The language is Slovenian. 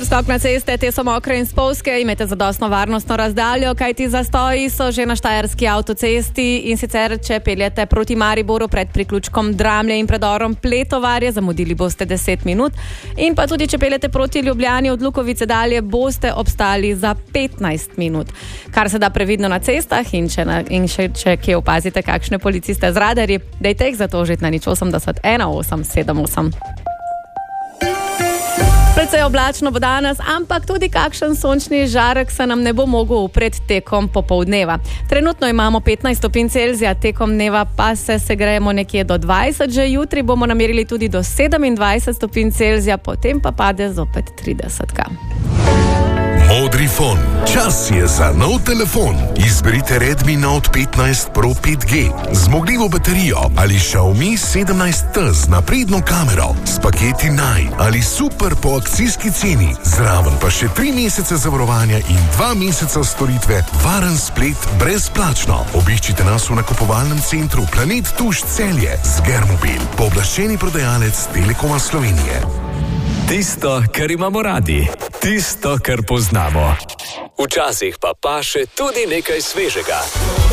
skok na ceste, te so mokre in spolzke, imejte zadostno varnostno razdaljo, kajti zastoji so že na štajerski avtocesti in sicer, če peljete proti Mariboru pred priključkom Dramlje in predorom Pletovarje, zamudili boste 10 minut in pa tudi, če peljete proti Ljubljani od Lukovice dalje, boste obstali za 15 minut. Kar se da previdno na cestah in če kje opazite kakšne policiste z radarji, dejte jih zatožiti na 080 1878. Precej oblačno bo danes, ampak tudi kakšen sončni žarek se nam ne bo mogel upreti tekom popoldneva. Trenutno imamo 15 stopinj Celzija, tekom dneva pa se segrejemo nekje do 20, že jutri bomo namerili tudi do 27 stopinj Celzija, potem pa pade zopet 30. Modri fon. Čas je za nov telefon. Izberite Redmi Note 15 Pro 5G. Zmogljivo baterijo ali Xiaomi 17T z napredno kamero s paketi Naj ali Super po akcijski ceni. Zraven pa še 3 mesece zavarovanja in 2 meseca storitve varen splet brezplačno. Obiščite nas v nakupovalnem centru Planet Tuš Celje z Germobil, pooblaščeni prodajalec Telekoma Slovenije. Tisto, kar imamo radi. Tisto, kar poznamo. Včasih pa paše tudi nekaj svežega.